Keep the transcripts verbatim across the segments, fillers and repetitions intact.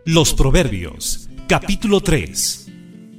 Los Proverbios, capítulo tres.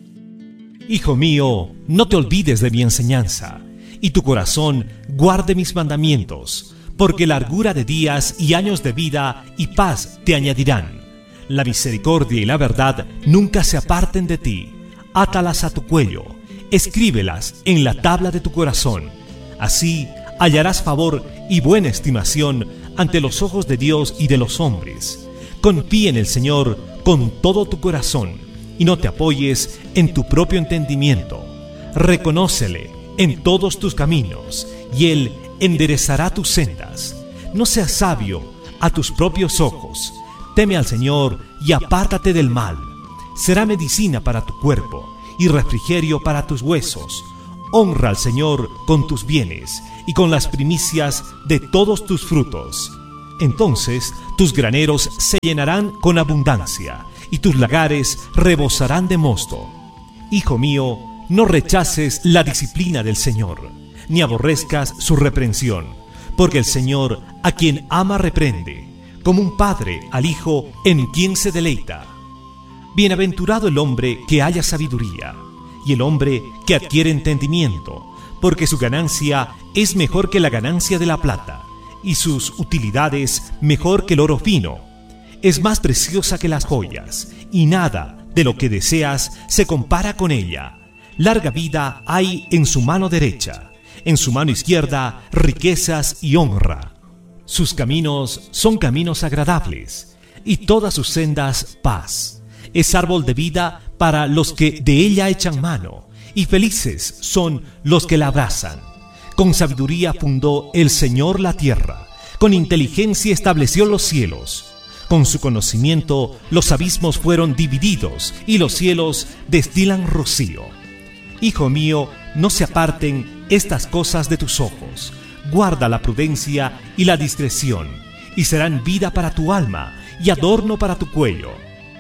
Hijo mío, no te olvides de mi enseñanza, y tu corazón guarde mis mandamientos, porque largura de días y años de vida y paz te añadirán. La misericordia y la verdad nunca se aparten de ti. Átalas a tu cuello, escríbelas en la tabla de tu corazón. Así hallarás favor y buena estimación ante los ojos de Dios y de los hombres. Confía en el Señor con todo tu corazón y no te apoyes en tu propio entendimiento. Reconócele en todos tus caminos y Él enderezará tus sendas. No seas sabio a tus propios ojos. Teme al Señor y apártate del mal. Será medicina para tu cuerpo y refrigerio para tus huesos. Honra al Señor con tus bienes y con las primicias de todos tus frutos. Entonces tus graneros se llenarán con abundancia y tus lagares rebosarán de mosto. Hijo mío, no rechaces la disciplina del Señor, ni aborrezcas su reprensión, porque el Señor a quien ama reprende, como un padre al hijo en quien se deleita. Bienaventurado el hombre que haya sabiduría, y el hombre que adquiere entendimiento, porque su ganancia es mejor que la ganancia de la plata, y sus utilidades mejor que el oro fino. Es más preciosa que las joyas, y nada de lo que deseas se compara con ella. Larga vida hay en su mano derecha, en su mano izquierda riquezas y honra. Sus caminos son caminos agradables, y todas sus sendas paz. Es árbol de vida para los que de ella echan mano, y felices son los que la abrazan. Con sabiduría fundó el Señor la tierra, con inteligencia estableció los cielos. Con su conocimiento los abismos fueron divididos, y los cielos destilan rocío. Hijo mío, no se aparten estas cosas de tus ojos. Guarda la prudencia y la discreción, y serán vida para tu alma y adorno para tu cuello.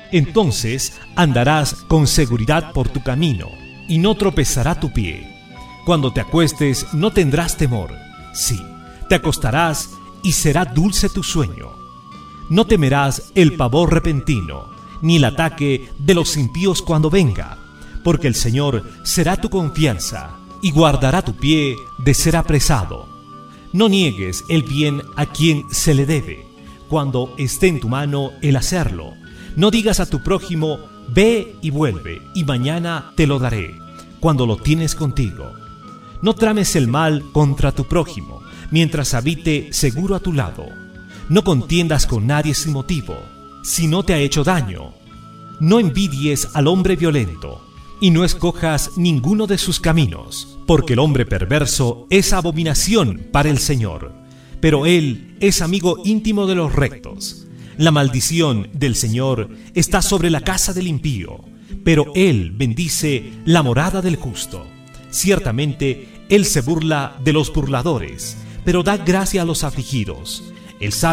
Entonces andarás con seguridad por tu camino, y no tropezará tu pie. Cuando te acuestes no tendrás temor. Sí, te acostarás y será dulce tu sueño. No temerás el pavor repentino, ni el ataque de los impíos cuando venga, porque el Señor será tu confianza y guardará tu pie de ser apresado. No niegues el bien a quien se le debe, cuando esté en tu mano el hacerlo. No digas a tu prójimo, ve y vuelve, y mañana te lo daré, cuando lo tienes contigo. No trames el mal contra tu prójimo, mientras habite seguro a tu lado. No contiendas con nadie sin motivo, si no te ha hecho daño. No envidies al hombre violento, y no escojas ninguno de sus caminos, porque el hombre perverso es abominación para el Señor, pero Él es amigo íntimo de los rectos. La maldición del Señor está sobre la casa del impío, pero Él bendice la morada del justo. Ciertamente, Él se burla de los burladores, pero da gracia a los afligidos. El